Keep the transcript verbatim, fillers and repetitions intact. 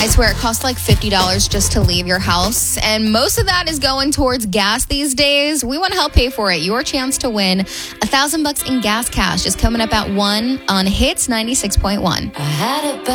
I swear it costs like fifty dollars just to leave your house. And most of that is going towards gas these days. We want to help pay for it. Your chance to win a thousand bucks in gas cash is coming up at one on Hits ninety-six point one. I had a